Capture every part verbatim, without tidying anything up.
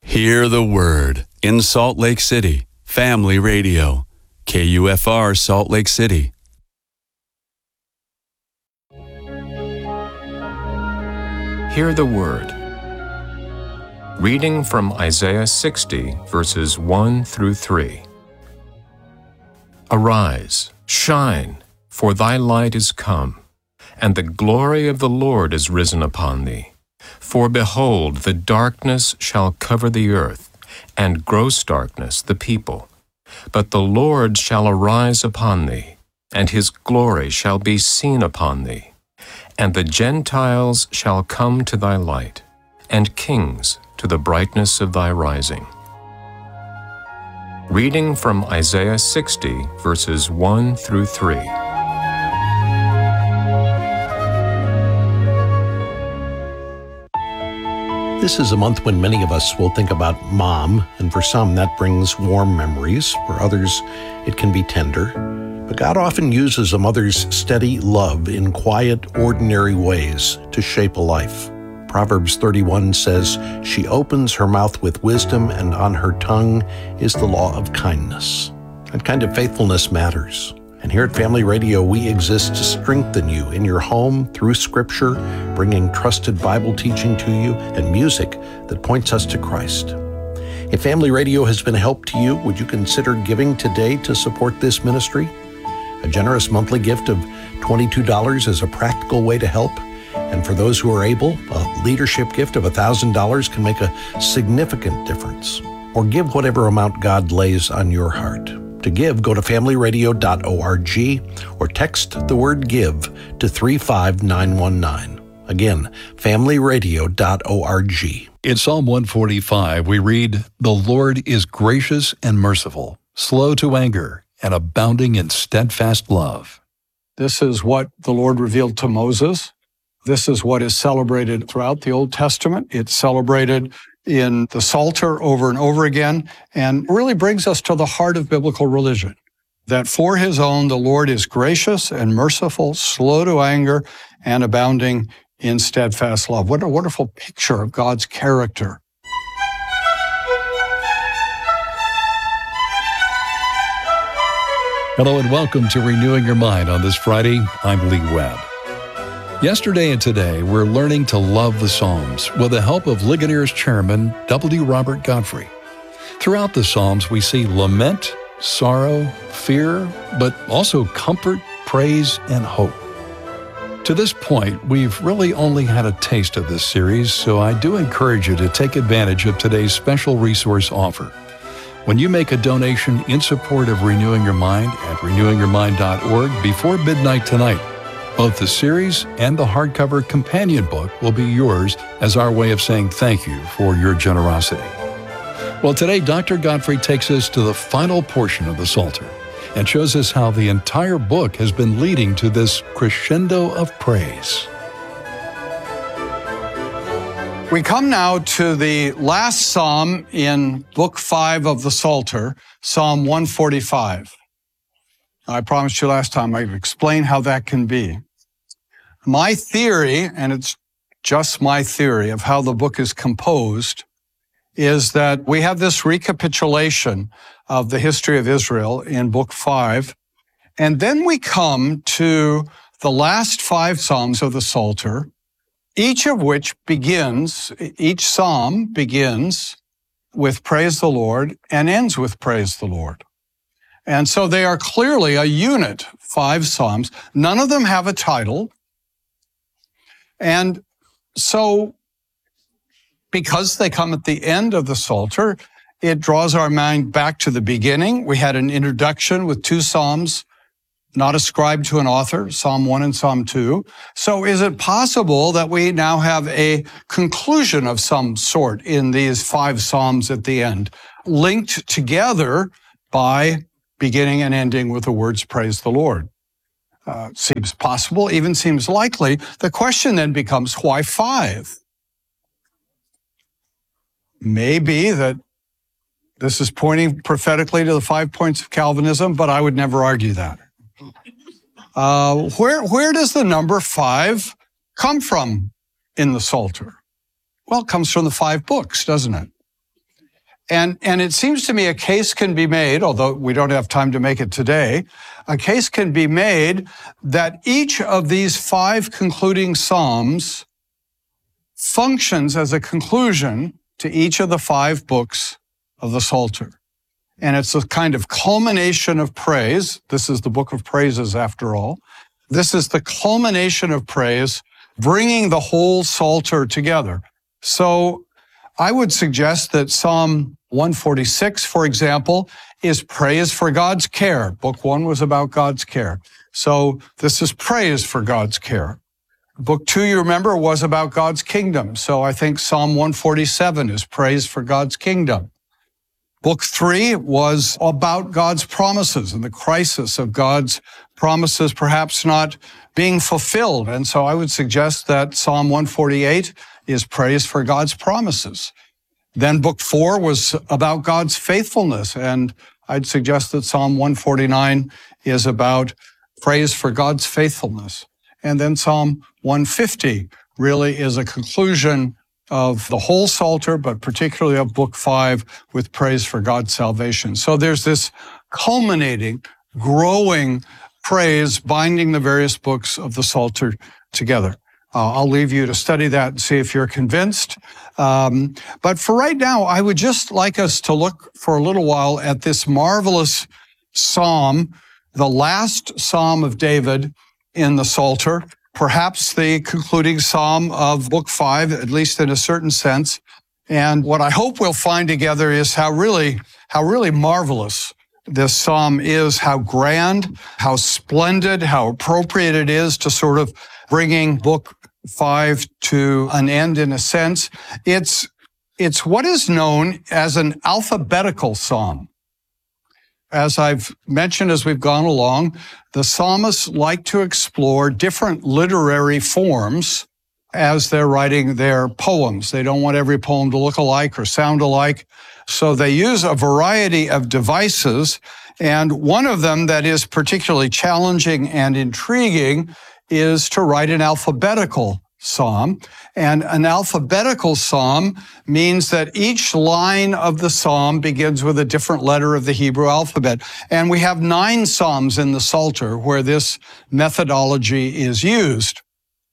Hear the Word in Salt Lake City. Family Radio. K U F R Salt Lake City. Hear the Word. Reading from Isaiah sixty, verses one through three. Arise, shine, for thy light is come, and the glory of the Lord is risen upon thee. For behold, the darkness shall cover the earth, and gross darkness the people. But the Lord shall arise upon thee, and his glory shall be seen upon thee. And the Gentiles shall come to thy light, and kings to the brightness of thy rising. Reading from Isaiah sixty, verses one through three. This is a month when many of us will think about mom, and for some that brings warm memories. For others, it can be tender. But God often uses a mother's steady love in quiet, ordinary ways to shape a life. Proverbs thirty-one says, "She opens her mouth with wisdom, and on her tongue is the law of kindness." That kind of faithfulness matters. And here at Family Radio, we exist to strengthen you in your home through Scripture, bringing trusted Bible teaching to you and music that points us to Christ. If Family Radio has been a help to you, would you consider giving today to support this ministry? A generous monthly gift of twenty-two dollars is a practical way to help. And for those who are able, a leadership gift of one thousand dollars can make a significant difference. Or give whatever amount God lays on your heart. To give, go to family radio dot org or text the word GIVE to three five nine one nine. Again, family radio dot org. In Psalm one forty-five, we read, "The Lord is gracious and merciful, slow to anger, and abounding in steadfast love." This is what the Lord revealed to Moses. This is what is celebrated throughout the Old Testament. It's celebrated in the Psalter over and over again, and really brings us to the heart of biblical religion, that for his own the Lord is gracious and merciful, slow to anger, and abounding in steadfast love. What a wonderful picture of God's character. Hello and welcome to Renewing Your Mind on this Friday. I'm Lee Webb. Yesterday and today, we're learning to love the Psalms with the help of Ligonier's chairman, W. Robert Godfrey. Throughout the Psalms, we see lament, sorrow, fear, but also comfort, praise, and hope. To this point, we've really only had a taste of this series, so I do encourage you to take advantage of today's special resource offer. When you make a donation in support of Renewing Your Mind at renewing your mind dot org before midnight tonight, both the series and the hardcover companion book will be yours as our way of saying thank you for your generosity. Well, today, Doctor Godfrey takes us to the final portion of the Psalter and shows us how the entire book has been leading to this crescendo of praise. We come now to the last psalm in Book five of the Psalter, Psalm one forty-five. I promised you last time I'd explain how that can be. My theory, and it's just my theory of how the book is composed, is that we have this recapitulation of the history of Israel in Book five, and then we come to the last five Psalms of the Psalter, each of which begins, each psalm begins with praise the Lord and ends with praise the Lord. And so they are clearly a unit, five psalms. None of them have a title. And so because they come at the end of the Psalter, it draws our mind back to the beginning. We had an introduction with two psalms not ascribed to an author, Psalm one and Psalm two. So is it possible that we now have a conclusion of some sort in these five psalms at the end, linked together by beginning and ending with the words, praise the Lord? Uh, seems possible, even seems likely. The question then becomes, why five? Maybe that this is pointing prophetically to the five points of Calvinism, but I would never argue that. Uh, where, where does the number five come from in the Psalter? Well, it comes from the five books, doesn't it? And, and it seems to me a case can be made, although we don't have time to make it today, a case can be made that each of these five concluding psalms functions as a conclusion to each of the five books of the Psalter. And it's a kind of culmination of praise. This is the book of praises, after all. This is the culmination of praise, bringing the whole Psalter together. So I would suggest that Psalm one forty-six, for example, is praise for God's care. Book one was about God's care. So this is praise for God's care. Book two, you remember, was about God's kingdom. So I think Psalm one forty-seven is praise for God's kingdom. Book three was about God's promises and the crisis of God's promises perhaps not being fulfilled. And so I would suggest that Psalm one forty-eight is praise for God's promises. Then book four was about God's faithfulness. And I'd suggest that Psalm one forty-nine is about praise for God's faithfulness. And then Psalm one fifty really is a conclusion of the whole Psalter, but particularly of book five with praise for God's salvation. So there's this culminating, growing praise binding the various books of the Psalter together. Uh, I'll leave you to study that and see if you're convinced. Um, but for right now, I would just like us to look for a little while at this marvelous psalm, the last psalm of David in the Psalter, perhaps the concluding psalm of book five, at least in a certain sense. And what I hope we'll find together is how really, how really marvelous this psalm is, how grand, how splendid, how appropriate it is to sort of bringing book five to an end in a sense. It's, it's what is known as an alphabetical psalm. As I've mentioned as we've gone along, the psalmists like to explore different literary forms as they're writing their poems. They don't want every poem to look alike or sound alike. So they use a variety of devices. And one of them that is particularly challenging and intriguing is to write an alphabetical psalm. And an alphabetical psalm means that each line of the psalm begins with a different letter of the Hebrew alphabet. And we have nine psalms in the Psalter where this methodology is used.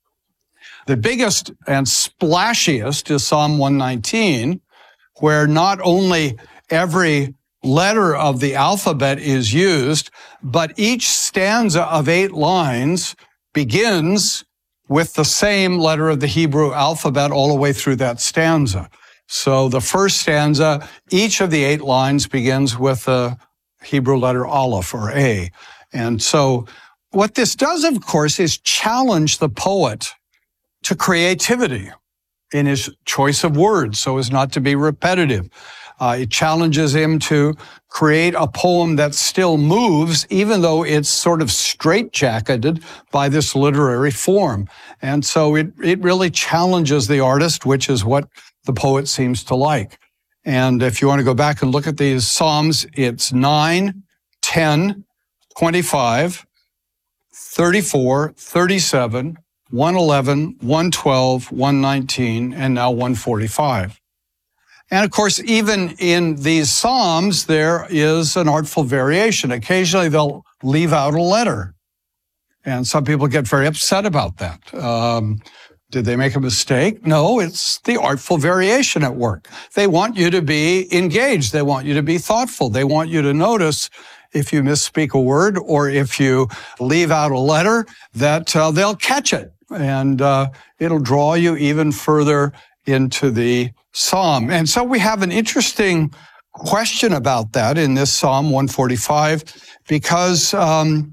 The biggest and splashiest is Psalm one nineteen, where not only every letter of the alphabet is used, but each stanza of eight lines begins with the same letter of the Hebrew alphabet all the way through that stanza. So the first stanza, each of the eight lines begins with the Hebrew letter Aleph or A. And so what this does, of course, is challenge the poet to creativity in his choice of words so as not to be repetitive. Uh, it challenges him to create a poem that still moves, even though it's sort of straitjacketed by this literary form. And so it, it really challenges the artist, which is what the poet seems to like. And if you want to go back and look at these Psalms, it's nine, ten, twenty-five, thirty-four, thirty-seven, one eleven, one twelve, one nineteen, and now one forty-five. And of course, even in these Psalms, there is an artful variation. Occasionally, they'll leave out a letter. And some people get very upset about that. Um, did they make a mistake? No, it's the artful variation at work. They want you to be engaged. They want you to be thoughtful. They want you to notice if you misspeak a word or if you leave out a letter, that uh, they'll catch it. And uh, it'll draw you even further into the psalm. And so we have an interesting question about that in this Psalm one forty-five, because um,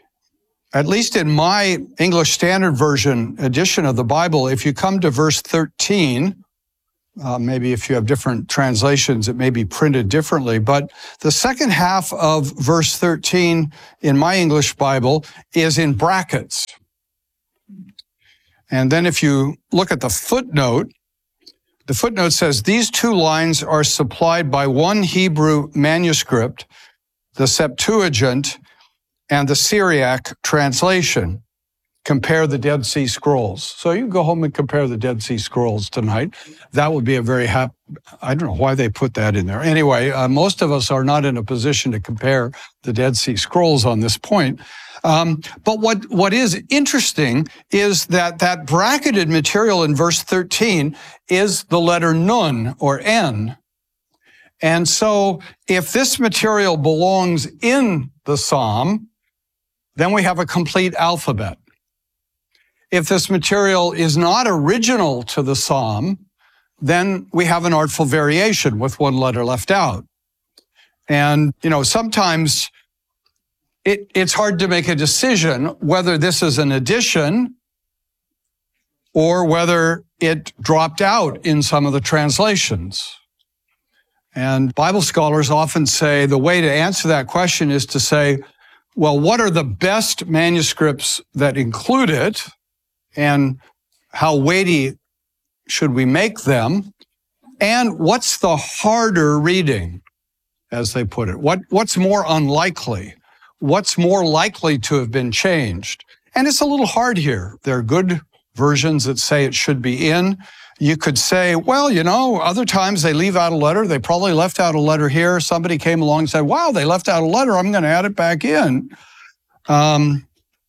at least in my English Standard Version edition of the Bible, if you come to verse thirteen, uh, maybe if you have different translations, it may be printed differently, but the second half of verse thirteen in my English Bible is in brackets. And then if you look at the footnote, the footnote says, these two lines are supplied by one Hebrew manuscript, the Septuagint, and the Syriac translation. compare the Dead Sea Scrolls. So you can go home and compare the Dead Sea Scrolls tonight. That would be a very happy, I don't know why they put that in there. Anyway, uh, most of us are not in a position to compare the Dead Sea Scrolls on this point. Um, but what, what is interesting is that that bracketed material in verse thirteen is the letter Nun or N. And so if this material belongs in the psalm, then we have a complete alphabet. If this material is not original to the psalm, then we have an artful variation with one letter left out. And, you know, sometimes it, it's hard to make a decision whether this is an addition or whether it dropped out in some of the translations. And Bible scholars often say the way to answer that question is to say, well, what are the best manuscripts that include it? And how weighty should we make them? And what's the harder reading, as they put it? What, what's more unlikely? What's more likely to have been changed? And it's a little hard here. There are good versions that say it should be in. You could say, well, you know, other times they leave out a letter. They probably left out a letter here. Somebody came along and said, wow, they left out a letter. I'm going to add it back in. Um,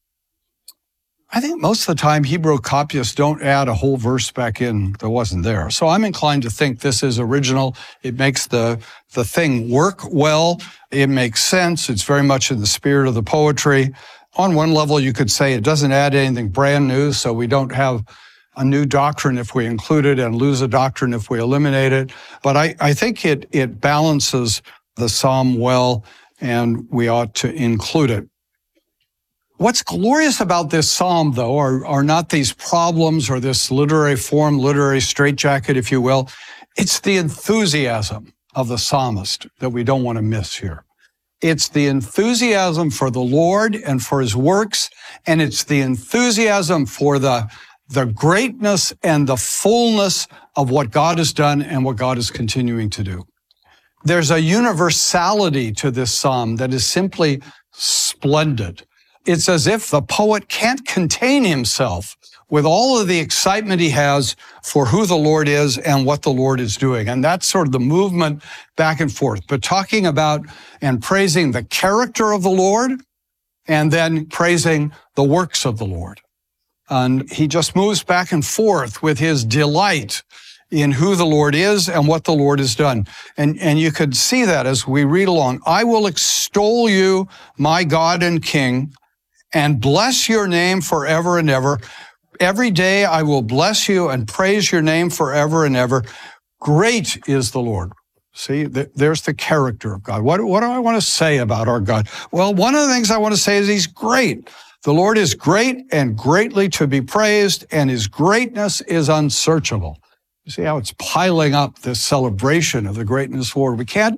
I think most of the time Hebrew copyists don't add a whole verse back in that wasn't there. So I'm inclined to think this is original. It makes the, the thing work well. It makes sense. It's very much in the spirit of the poetry. On one level, you could say it doesn't add anything brand new, so we don't have a new doctrine if we include it and lose a doctrine if we eliminate it. But I, I think it, it balances the psalm well, and we ought to include it. What's glorious about this psalm, though, are, are not these problems or this literary form, literary straitjacket, if you will. It's the enthusiasm of the psalmist that we don't want to miss here. It's the enthusiasm for the Lord and for his works, and it's the enthusiasm for the, the greatness and the fullness of what God has done and what God is continuing to do. There's a universality to this psalm that is simply splendid. It's as if the poet can't contain himself with all of the excitement he has for who the Lord is and what the Lord is doing. And that's sort of the movement back and forth. But talking about and praising the character of the Lord and then praising the works of the Lord. And he just moves back and forth with his delight in who the Lord is and what the Lord has done. And, and you could see that as we read along. I will extol you, my God and King, and bless your name forever and ever. Every day I will bless you and praise your name forever and ever. Great is the Lord. See, th- there's the character of God. What, what do I want to say about our God? Well, one of the things I want to say is he's great. The Lord is great and greatly to be praised, and his greatness is unsearchable. You see how it's piling up, this celebration of the greatness of the Lord. We can't,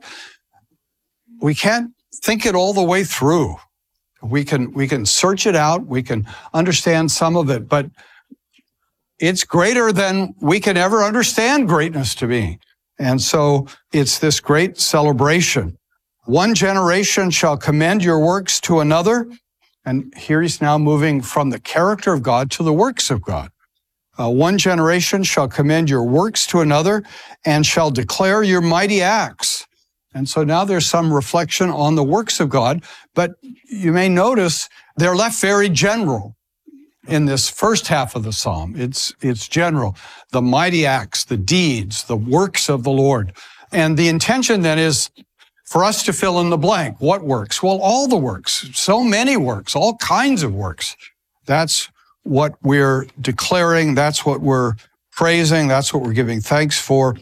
we can't think it all the way through. We can, we can search it out. We can understand some of it, but it's greater than we can ever understand greatness to be. And so it's this great celebration. One generation shall commend your works to another. And here he's now moving from the character of God to the works of God. Uh, one generation shall commend your works to another and shall declare your mighty acts. And so now there's some reflection on the works of God, but you may notice they're left very general in this first half of the psalm. It's, it's general. The mighty acts, the deeds, the works of the Lord. And the intention then is for us to fill in the blank. What works? Well, all the works, so many works, all kinds of works. That's what we're declaring. That's what we're praising. That's what we're giving thanks for.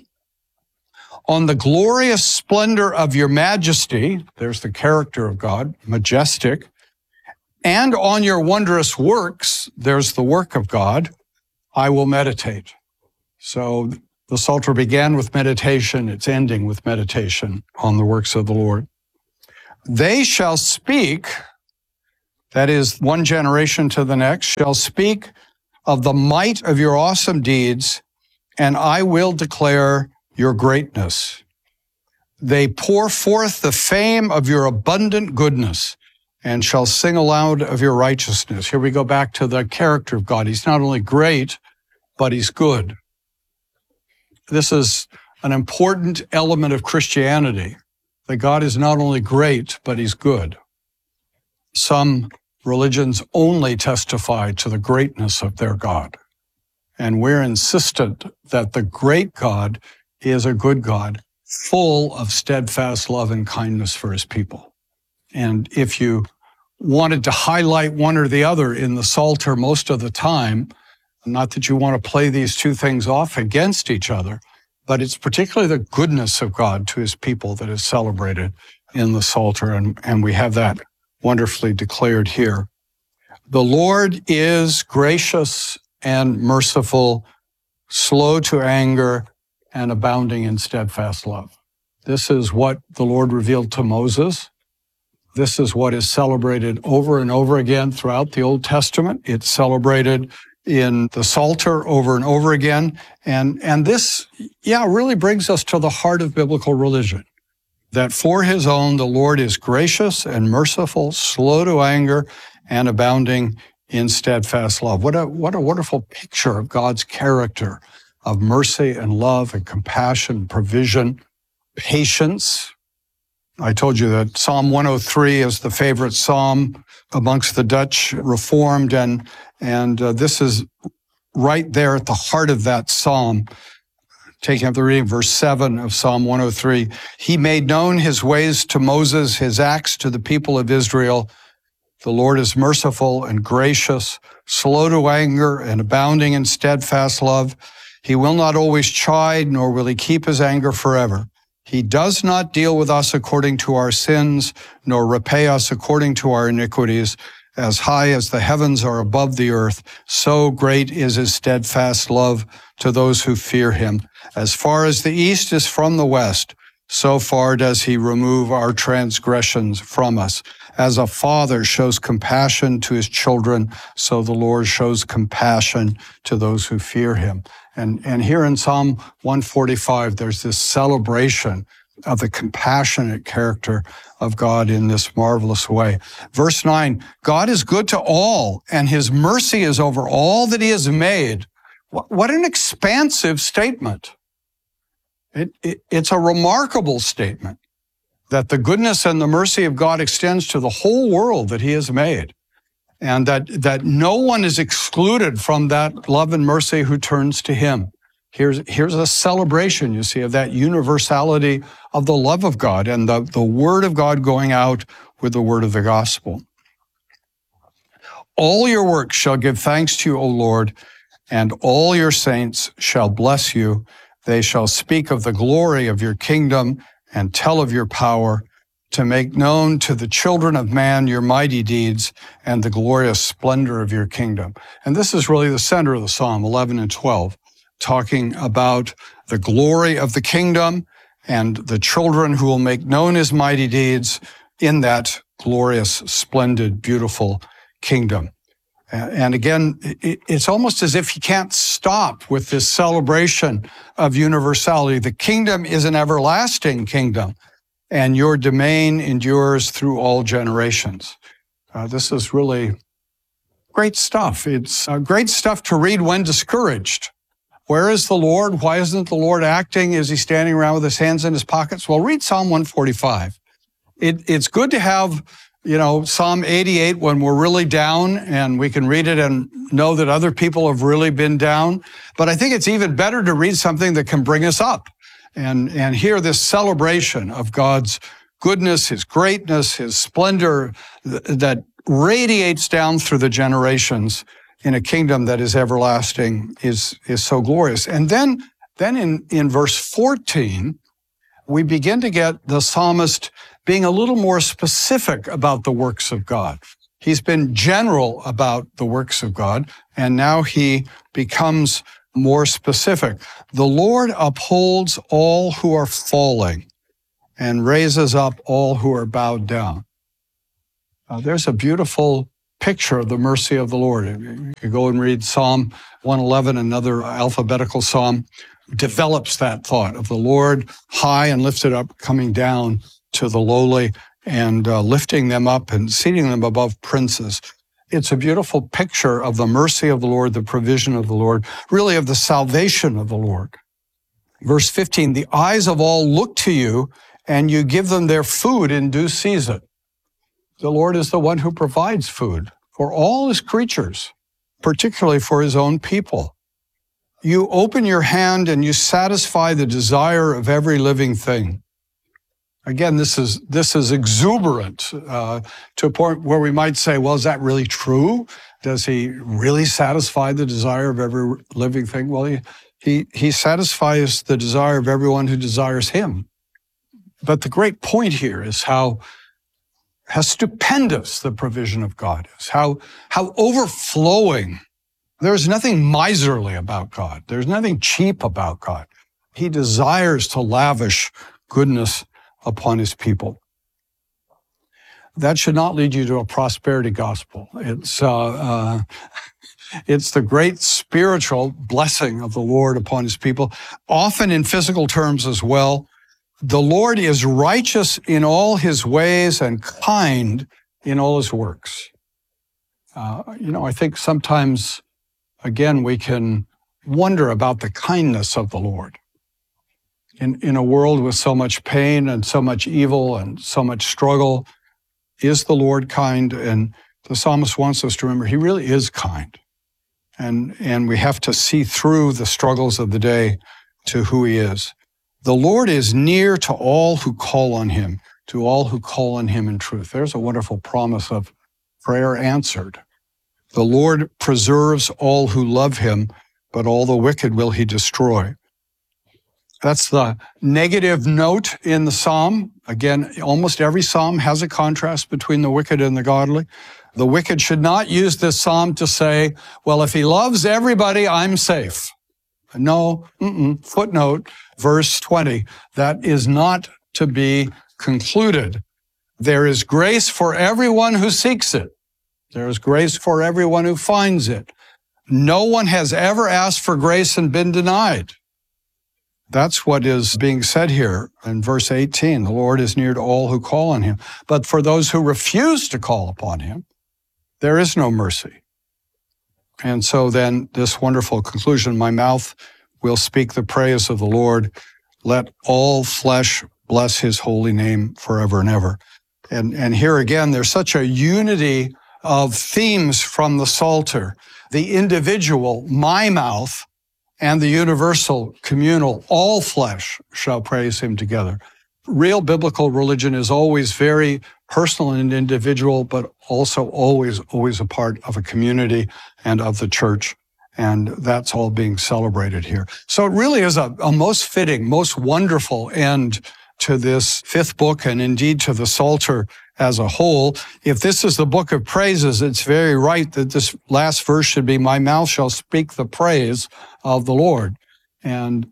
On the glorious splendor of your majesty, there's the character of God, majestic, and on your wondrous works, there's the work of God, I will meditate. So the Psalter began with meditation, it's ending with meditation on the works of the Lord. They shall speak, that is one generation to the next, shall speak of the might of your awesome deeds, and I will declare your greatness. They pour forth the fame of your abundant goodness and shall sing aloud of your righteousness. Here we go back to the character of God. He's not only great, but he's good. This is an important element of Christianity, that God is not only great, but he's good. Some religions only testify to the greatness of their God. And we're insistent that the great God is a good God, full of steadfast love and kindness for his people. And if you wanted to highlight one or the other in the Psalter most of the time, not that you want to play these two things off against each other, but it's particularly the goodness of God to his people that is celebrated in the Psalter, and, and we have that wonderfully declared here. The Lord is gracious and merciful, slow to anger, and abounding in steadfast love. This is what the Lord revealed to Moses. This is what is celebrated over and over again throughout the Old Testament. It's celebrated in the Psalter over and over again. And, and this, yeah, really brings us to the heart of biblical religion, that for his own, the Lord is gracious and merciful, slow to anger, and abounding in steadfast love. What a, what a wonderful picture of God's character of mercy and love and compassion, provision, patience. I told you that Psalm one oh three is the favorite psalm amongst the Dutch Reformed, and, and uh, this is right there at the heart of that psalm. Taking up the reading, verse seven of Psalm one oh three, he made known his ways to Moses, his acts to the people of Israel. The Lord is merciful and gracious, slow to anger and abounding in steadfast love. He will not always chide, nor will he keep his anger forever. He does not deal with us according to our sins, nor repay us according to our iniquities. As high as the heavens are above the earth, so great is his steadfast love to those who fear him. As far as the east is from the west, so far does he remove our transgressions from us. As a father shows compassion to his children, so the Lord shows compassion to those who fear him. And, and here in Psalm one forty-five, there's this celebration of the compassionate character of God in this marvelous way. Verse nine, God is good to all, and his mercy is over all that he has made. What, what an expansive statement. It, it, it's a remarkable statement that the goodness and the mercy of God extends to the whole world that he has made, and that, that no one is excluded from that love and mercy who turns to him. Here's, here's a celebration, you see, of that universality of the love of God and the, the word of God going out with the word of the gospel. All your works shall give thanks to you, O Lord, and all your saints shall bless you. They shall speak of the glory of your kingdom and tell of your power, to make known to the children of man your mighty deeds and the glorious splendor of your kingdom. And this is really the center of the Psalm, eleven and twelve, talking about the glory of the kingdom and the children who will make known his mighty deeds in that glorious, splendid, beautiful kingdom. And again, it's almost as if he can't stop with this celebration of universality. The kingdom is an everlasting kingdom, and your domain endures through all generations. Uh, this is really great stuff. It's uh, great stuff to read when discouraged. Where is the Lord? Why isn't the Lord acting? Is he standing around with his hands in his pockets? Well, read Psalm one forty-five. It, it's good to have, you know, Psalm eighty-eight when we're really down, and we can read it and know that other people have really been down. But I think it's even better to read something that can bring us up and, and hear this celebration of God's goodness, his greatness, his splendor th- that radiates down through the generations in a kingdom that is everlasting, is, is so glorious. And then, then in, in verse fourteen, we begin to get the psalmist being a little more specific about the works of God. He's been general about the works of God, and now he becomes more specific. The Lord upholds all who are falling and raises up all who are bowed down. Uh, there's a beautiful picture of the mercy of the Lord. You can go and read Psalm one eleven, another alphabetical psalm, develops that thought of the Lord high and lifted up, coming down to the lowly, and uh, lifting them up and seating them above princes. It's a beautiful picture of the mercy of the Lord, the provision of the Lord, really of the salvation of the Lord. Verse fifteen, the eyes of all look to you, and you give them their food in due season. The Lord is the one who provides food for all his creatures, particularly for his own people. You open your hand and you satisfy the desire of every living thing. Again, this is this is exuberant uh, to a point where we might say, well, is that really true? Does he really satisfy the desire of every living thing? Well, he, he, he satisfies the desire of everyone who desires him. But the great point here is how, how stupendous the provision of God is, how, how overflowing. There's nothing miserly about God. There's nothing cheap about God. He desires to lavish goodness upon his people. That should not lead you to a prosperity gospel. It's uh, uh, it's the great spiritual blessing of the Lord upon his people, often in physical terms as well. The Lord is righteous in all his ways and kind in all his works. Uh, you know, I think sometimes, again, we can wonder about the kindness of the Lord. In, in a world with so much pain and so much evil and so much struggle, is the Lord kind? And the psalmist wants us to remember he really is kind. And, and we have to see through the struggles of the day to who he is. The Lord is near to all who call on him, to all who call on him in truth. There's a wonderful promise of prayer answered. The Lord preserves all who love him, but all the wicked will he destroy. That's the negative note in the psalm. Again, almost every psalm has a contrast between the wicked and the godly. The wicked should not use this psalm to say, well, if he loves everybody, I'm safe. No, mm-mm. Footnote, verse twenty, that is not to be concluded. There is grace for everyone who seeks it. There is grace for everyone who finds it. No one has ever asked for grace and been denied. That's what is being said here in verse eighteen. The Lord is near to all who call on him. But for those who refuse to call upon him, there is no mercy. And so then this wonderful conclusion, my mouth will speak the praise of the Lord. Let all flesh bless his holy name forever and ever. And, and here again, there's such a unity of themes from the Psalter. The individual, my mouth, and the universal, communal, all flesh shall praise him together. Real biblical religion is always very personal and individual, but also always, always a part of a community and of the church. And that's all being celebrated here. So it really is a, a most fitting, most wonderful end to this fifth book, and indeed to the Psalter as a whole. If this is the book of praises, it's very right that this last verse should be, my mouth shall speak the praise of the Lord. And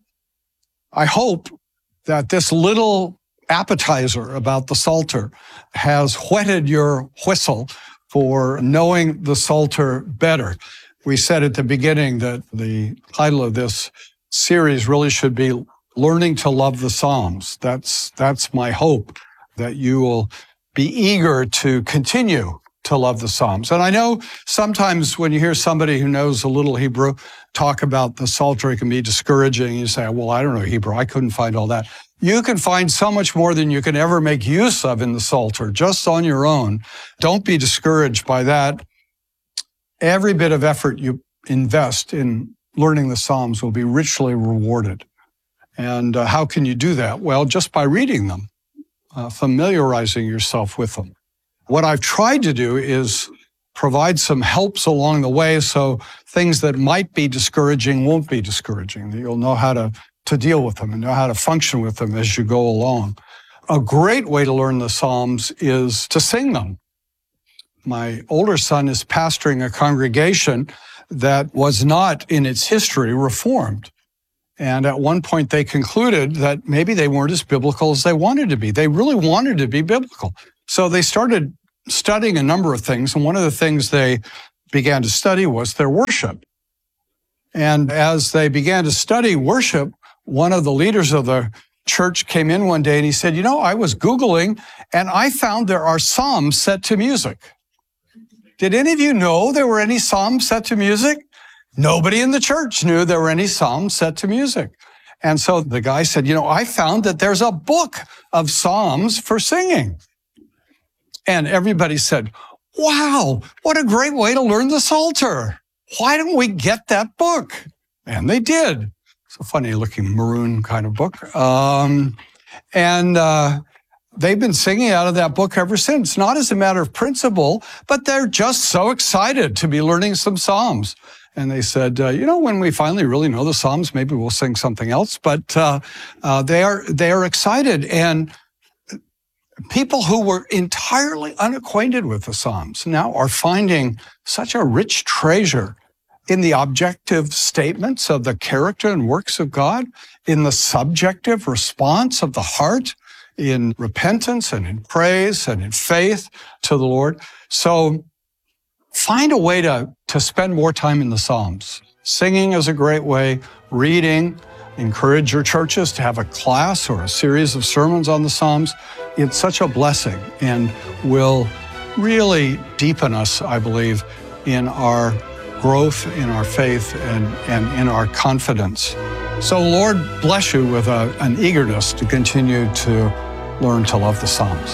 I hope that this little appetizer about the Psalter has whetted your whistle for knowing the Psalter better. We said at the beginning that the title of this series really should be Learning to Love the Psalms. That's, that's my hope, that you will be eager to continue to love the Psalms. And I know sometimes when you hear somebody who knows a little Hebrew talk about the Psalter, it can be discouraging. You say, well, I don't know Hebrew. I couldn't find all that. You can find so much more than you can ever make use of in the Psalter, just on your own. Don't be discouraged by that. Every bit of effort you invest in learning the Psalms will be richly rewarded. And uh, how can you do that? Well, just by reading them, uh, familiarizing yourself with them. What I've tried to do is provide some helps along the way so things that might be discouraging won't be discouraging, that you'll know how to, to deal with them and know how to function with them as you go along. A great way to learn the Psalms is to sing them. My older son is pastoring a congregation that was not, in its history, Reformed. And at one point, they concluded that maybe they weren't as biblical as they wanted to be. They really wanted to be biblical. So they started studying a number of things. And one of the things they began to study was their worship. And as they began to study worship, one of the leaders of the church came in one day and he said, you know, I was Googling and I found there are psalms set to music. Did any of you know there were any psalms set to music? Nobody in the church knew there were any psalms set to music. And so the guy said, you know, I found that there's a book of psalms for singing. And everybody said, wow, what a great way to learn the Psalter. Why don't we get that book? And they did. It's a funny looking maroon kind of book. Um, and uh, they've been singing out of that book ever since, not as a matter of principle, but they're just so excited to be learning some Psalms. And they said, uh, you know, when we finally really know the Psalms, maybe we'll sing something else. But uh, uh, they are they are excited. And people who were entirely unacquainted with the Psalms now are finding such a rich treasure in the objective statements of the character and works of God, in the subjective response of the heart, in repentance and in praise and in faith to the Lord. So find a way to, to spend more time in the Psalms. Singing is a great way, reading. Encourage your churches to have a class or a series of sermons on the Psalms. It's such a blessing and will really deepen us, I believe, in our growth, in our faith, and, and in our confidence. So Lord, bless you with a, an eagerness to continue to learn to love the Psalms.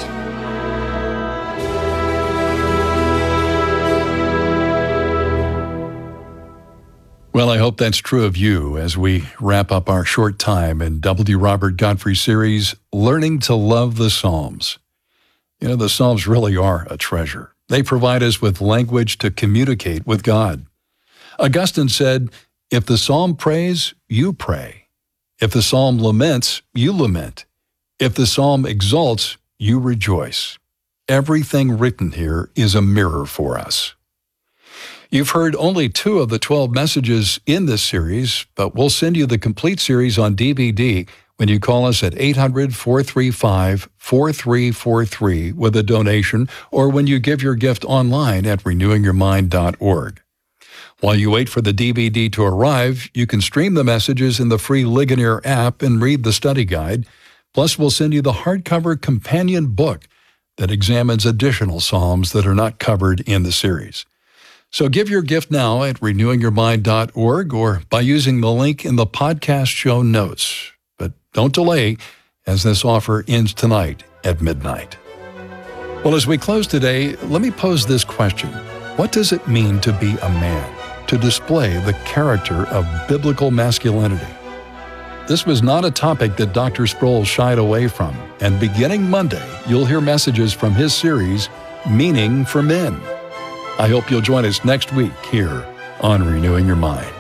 Well, I hope that's true of you as we wrap up our short time in W. Robert Godfrey series, Learning to Love the Psalms. You know, the Psalms really are a treasure. They provide us with language to communicate with God. Augustine said, if the psalm prays, you pray. If the psalm laments, you lament. If the psalm exalts, you rejoice. Everything written here is a mirror for us. You've heard only two of the twelve messages in this series, but we'll send you the complete series on D V D when you call us at eight hundred, four three five, four three four three with a donation, or when you give your gift online at renewing your mind dot org. While you wait for the D V D to arrive, you can stream the messages in the free Ligonier app and read the study guide. Plus, we'll send you the hardcover companion book that examines additional psalms that are not covered in the series. So give your gift now at renewing your mind dot org or by using the link in the podcast show notes. But don't delay, as this offer ends tonight at midnight. Well, as we close today, let me pose this question. What does it mean to be a man, to display the character of biblical masculinity? This was not a topic that Doctor Sproul shied away from, and beginning Monday, you'll hear messages from his series, Meaning for Men. I hope you'll join us next week here on Renewing Your Mind.